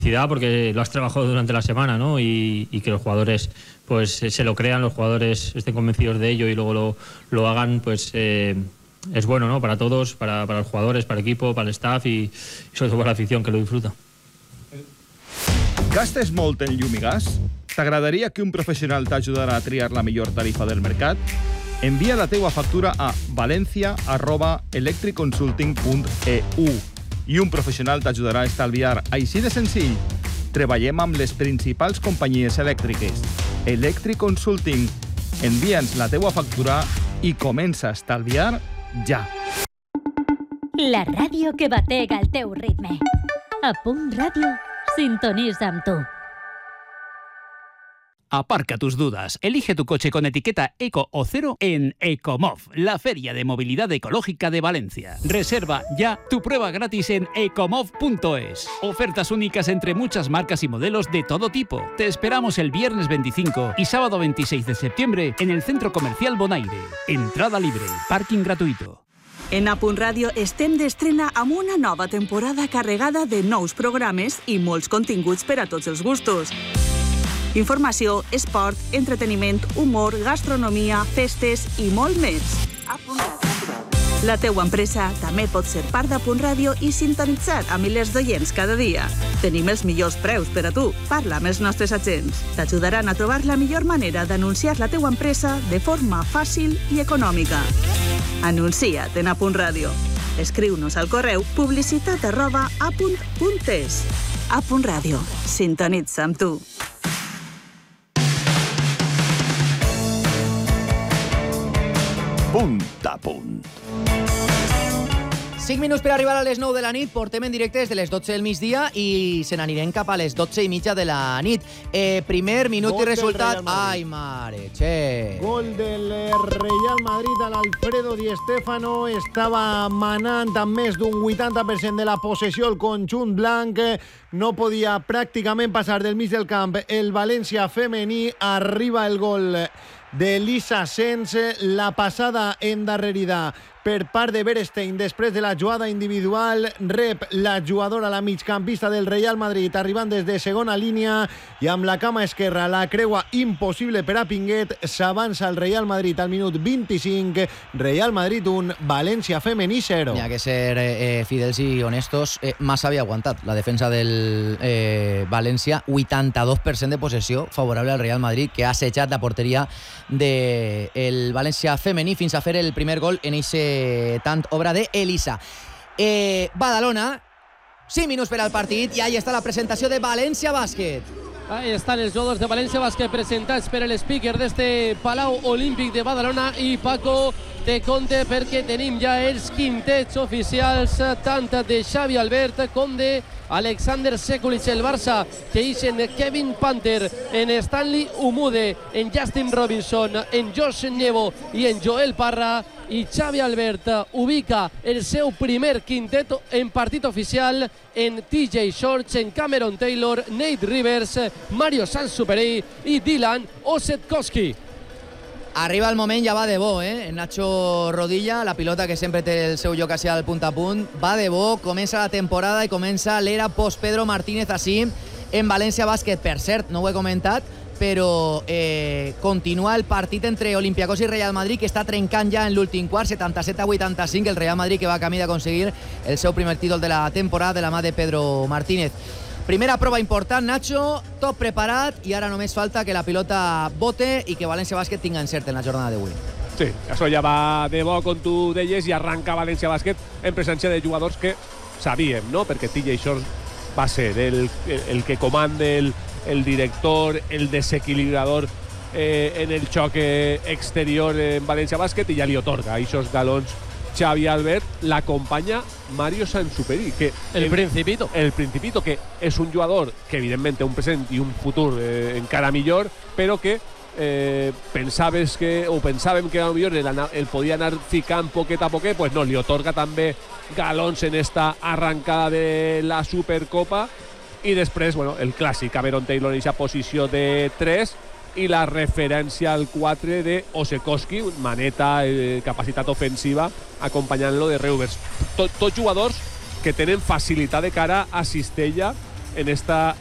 porque lo has trabajado durante la semana, ¿no? Y que los jugadores pues se lo crean, los jugadores estén convencidos de ello y luego lo hagan, pues es bueno, ¿no? Para todos, para los jugadores, para el equipo, para el staff y sobre todo para la afición que lo disfruta. Gastes molt en llum i gas? T'agradaria que un professional t'ajudarà a triar la millor tarifa del mercat? Envia la teua factura a valencia@electriconsulting.eu i un professional t'ajudarà a estalviar. Així de senzill. Treballem amb les principals companyies elèctriques. Electric Consulting. Envia'ns la teua factura i comença a estalviar ja. La ràdio que batega el teu ritme. A Punt Ràdio, sintonitza amb tu. Aparca tus dudas. Elige tu coche con etiqueta Eco o Cero en Ecomov, la feria de movilidad ecológica de Valencia. Reserva ya tu prueba gratis en ecomov.es. Ofertas únicas entre muchas marcas y modelos de todo tipo. Te esperamos el viernes 25 y sábado 26 de septiembre en el Centro Comercial Bonaire. Entrada libre, parking gratuito. En A Punt Ràdio estem d'estrena amb una nova temporada carregada de nous programes i molts continguts per a tots els gustos. Informació, esport, entreteniment, humor, gastronomia, festes i molt més. La teua empresa també pot ser part d'A Punt Ràdio i sintonitzar a milers d'oients cada dia. Tenim els millors preus per a tu. Parla amb els nostres agents. T'ajudaran a trobar la millor manera d'anunciar la teua empresa de forma fàcil i econòmica. Anuncia't en A Punt Ràdio. Escriu-nos al correu publicitat@apunt.es. A Punt Ràdio. Sintonitza amb tu. Punt a punt. 5 minuts per arribar a les 9 de la nit. Portem en directe des de les 12 del migdia i se n'anirem cap a les 12 i mitja de la nit. Primer minut i resultat. Ai, mare, che. Gol del Real Madrid a l'Alfredo Di Stéfano. Estava manant amb més d'un 80% de la possessió el conjunt blanc. No podia pràcticament passar del mig del camp el València femení. Arriba el gol de Lisa Sens, la passada endarrerida per part de Berestein després de la jugada individual. Rep la jugadora, la migcampista del Real Madrid, arribant des de segona línia i amb la cama esquerra la creua impossible per a Pinguet. S'avança el Real Madrid al minut 25. Real Madrid 1, València femení 0. Hi ha que ser fidels i honestos. Massa havia aguantat la defensa del València. 82% de possessió favorable al Real Madrid, que ha assetjat la porteria del València femení fins a fer el primer gol en eixe tant obra de Elisa. Badalona, 5 minuts per al partit i ahí està la presentació de València Bàsquet. Ahí estan els jugadors de València Bàsquet presentats per el speaker d'este Palau Olímpic de Badalona. I Paco, te compte perquè tenim ja els quintets oficials tant de Xavi Albert com de Alexander Sekulic. El Barça que ixen Kevin Panther, en Stanley Umude, en Justin Robinson, en Josh Nievo i en Joel Parra. I Xavi Albert ubica el seu primer quintet en partit oficial en TJ Shorts, en Cameron Taylor, Nate Rivers, Mario Sansuperi i Dylan Osetkowski. Arriba el moment, ja va de bo, Nacho Rodilla, la pilota que sempre té el seu lloc hacia el punt a punt. Va de bo, comença la temporada i comença l'era post-Pedro Martínez així en València Bàsquet. Per cert, no ho he comentat, però continua el partit entre Olympiacos i Real Madrid, que està trencant ja en l'últim quart, 77-85, el Real Madrid que va camí d'aconseguir el seu primer títol de la temporada de la mà de Pedro Martínez. Primera prova important, Nacho, tot preparat i ara només falta que la pilota bote i que València Bàsquet tinga encert en la jornada d'avui. Sí, això ja va de bo, com tu deies, i arranca València Bàsquet en presència de jugadors que sabíem, no? Perquè TJ Shorts va ser el que comanda el director, el desequilibrador en el xoc exterior en València Bàsquet, i ja li otorga aquests galons Xavi Albert. L'acompanya Mario Sansuperi, que el Principito, que és un jugador que evidentment té un present i un futur encara millor, però que pensàvem que potser el podia anar ficant poquet a poquet. Pues no, li otorga també galons en esta arrancada de la Supercopa. I després, bueno, el clàssic Cameron Taylor en aquesta posició de 3 i la referència al 4 de Osetkowski, maneta, capacitat ofensiva, acompanyant-lo de Reuvers. Tots jugadors que tenen facilitat de cara a Cistella en esta